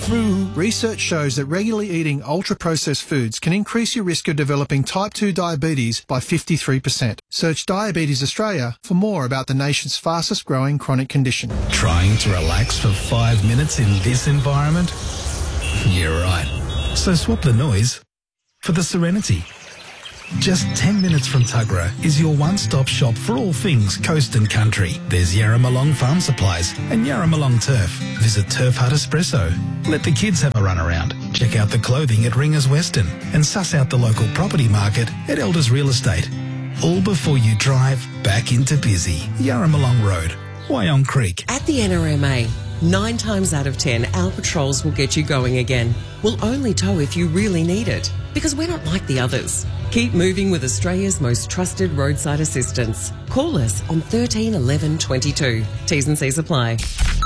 through. Research shows that regularly eating ultra-processed foods can increase your risk of developing type 2 diabetes by 53%. Search Diabetes Australia for more about the nation's fastest growing chronic condition. Trying to relax for 5 minutes in this environment? You're right. So swap the noise for the serenity. Just 10 minutes from Tuggerah is your one-stop shop for all things coast and country. There's Yarramalong Farm Supplies and Yarramalong Turf. Visit Turf Hut Espresso. Let the kids have a run around. Check out the clothing at Ringers Western and suss out the local property market at Elders Real Estate. All before you drive back into busy Yarramalong Road, Wyong Creek. At the NRMA, 9 times out of 10, our patrols will get you going again. We'll only tow if you really need it, because we're not like the others. Keep moving with Australia's most trusted roadside assistance. Call us on 13 11 22. T's and C's apply.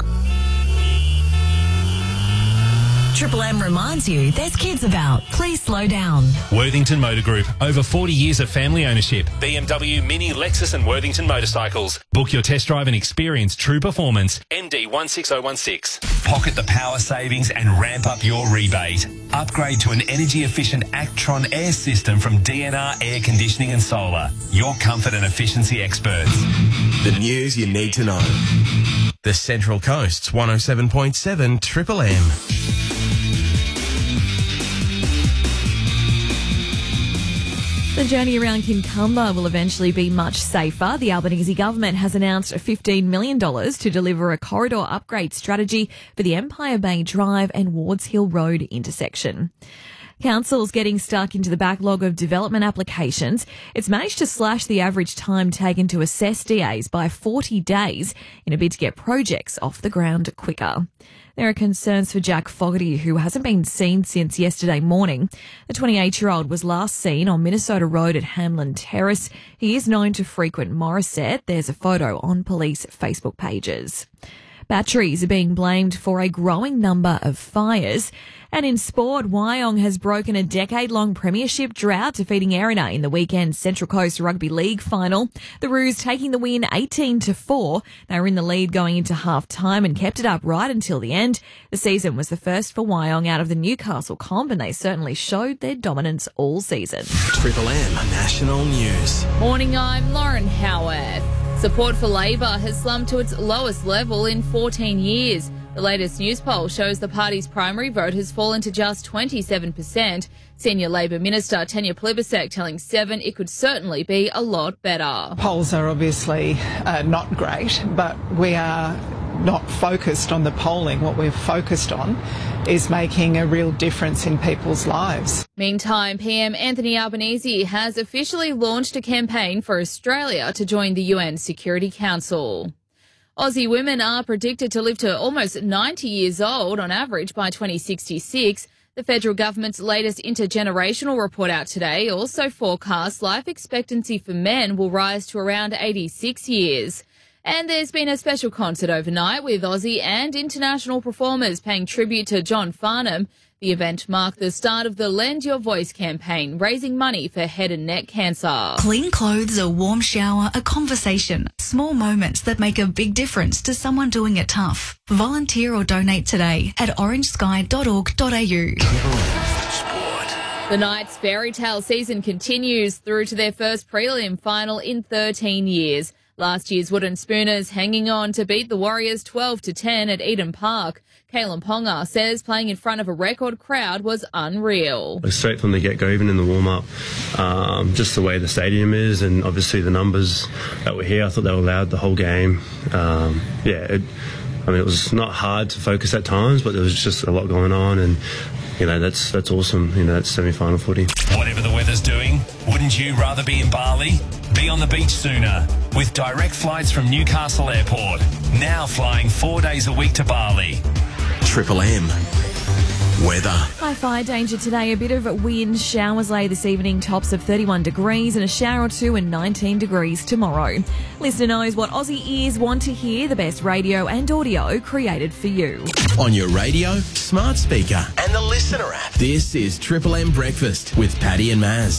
Triple M reminds you there's kids about. Please slow down. Worthington Motor Group. Over 40 years of family ownership. BMW, Mini, Lexus and Worthington Motorcycles. Book your test drive and experience true performance. MD 16016. Pocket the power savings and ramp up your rebate. Upgrade to an energy-efficient Actron air system from DNR Air Conditioning and Solar. Your comfort and efficiency experts. The news you need to know. The Central Coast's 107.7 Triple M. The journey around Kincumber will eventually be much safer. The Albanese government has announced $15 million to deliver a corridor upgrade strategy for the Empire Bay Drive and Wards Hill Road intersection. Council's getting stuck into the backlog of development applications. It's managed to slash the average time taken to assess DAs by 40 days in a bid to get projects off the ground quicker. There are concerns for Jack Fogarty, who hasn't been seen since yesterday morning. The 28-year-old was last seen on Minnesota Road at Hamlin Terrace. He is known to frequent Morisset. There's a photo on police Facebook pages. Batteries are being blamed for a growing number of fires. And in sport, Wyong has broken a decade-long premiership drought, defeating Erina in the weekend's Central Coast Rugby League final. The Roos taking the win 18-4. They were in the lead going into half-time and kept it up right until the end. The season was the first for Wyong out of the Newcastle comp, and they certainly showed their dominance all season. Triple M National News. Morning, I'm Lauren Howarth. Support for Labor has slumped to its lowest level in 14 years. The latest news poll shows the party's primary vote has fallen to just 27%. Senior Labor Minister Tanya Plibersek telling Seven it could certainly be a lot better. Polls are obviously not great, but we are not focused on the polling. What we're focused on is making a real difference in people's lives. Meantime, PM Anthony Albanese has officially launched a campaign for Australia to join the UN Security Council. Aussie women are predicted to live to almost 90 years old on average by 2066. The federal government's latest intergenerational report out today also forecasts life expectancy for men will rise to around 86 years. And there's been a special concert overnight with Aussie and international performers paying tribute to John Farnham. The event marked the start of the Lend Your Voice campaign, raising money for head and neck cancer. Clean clothes, a warm shower, a conversation. Small moments that make a big difference to someone doing it tough. Volunteer or donate today at orangesky.org.au. The Knights' fairy tale season continues through to their first prelim final in 13 years. Last year's Wooden Spooners hanging on to beat the Warriors 12-10 at Eden Park. Kalen Ponga says playing in front of a record crowd was unreal. Straight from the get-go, even in the warm-up, just the way the stadium is and obviously the numbers that were here, I thought they were loud the whole game. It was not hard to focus at times, but there was just a lot going on, and that's awesome. That's semi-final footy. Whatever the weather's doing, wouldn't you rather be in Bali? Be on the beach sooner with direct flights from Newcastle Airport. Now flying 4 days a week to Bali. Triple M weather. High fire danger today. A bit of wind, showers later this evening, tops of 31 degrees and a shower or two and 19 degrees tomorrow. Listener knows what Aussie ears want to hear, the best radio and audio created for you. On your radio, smart speaker and the Listener app. This is Triple M Breakfast with Paddy and Maz.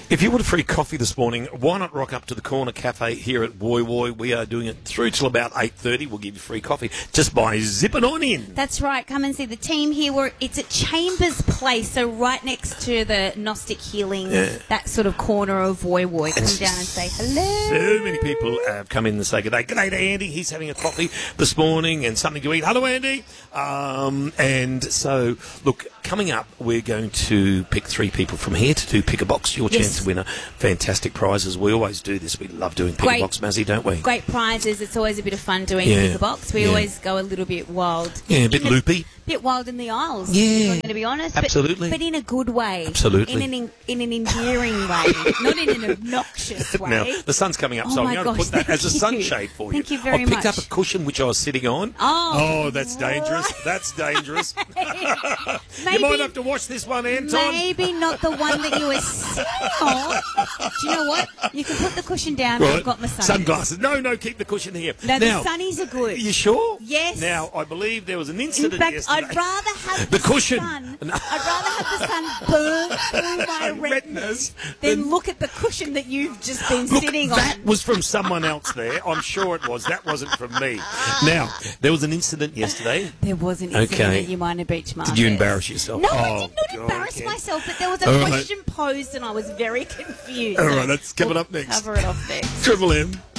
If you want a free coffee this morning, why not rock up to the Corner Cafe here at Woy Woy? We are doing it through till about 8:30. We'll give you free coffee just by zipping on in. That's right. Come and see the team here. It's at Chambers Place, so right next to the Gnostic Healing, that sort of corner of Woy Woy. Come down and say hello. So many people have come in and say good day. Good day to Andy. He's having a coffee this morning and something to eat. Hello, Andy. And so, look, coming up, we're going to pick 3 people from here to do Pick a Box. Your chance to win a fantastic prizes. We always do this. We love doing Pick a Box, Mazzy, don't we? Great prizes. It's always a bit of fun doing Pick a Box. We always go a little bit wild. Yeah, a bit loopy. Bit wild in the aisles. Yeah. I'm going to be honest. Absolutely. But in a good way. Absolutely. In an endearing way. Not in an obnoxious way. Now, the sun's coming up, so I'm going to put that as a sunshade for you. Thank you very much. I picked much. up a cushion which I was sitting on. Oh, that's dangerous. That's dangerous. Maybe, you might have to watch this one, Anton. Maybe not the one that you were sitting on. Do you know what? You can put the cushion down. Right. I've got my sunglasses. No, keep the cushion here. No, the sunnies are good. You sure? Yes. Now, I believe there was an incident In fact, yesterday. I'd rather have the cushion. Sun. I'd rather have the sun burn through my retinas than look at the cushion that you've just been sitting on. That was from someone else there. I'm sure it was. That wasn't from me. Now, there was an incident yesterday. There was an incident at Umina Beach Market. Did you embarrass yourself? No, I did not embarrass myself, but there was a question posed and I was very confused. All right, that's coming up next. Cover it off next. Triple M.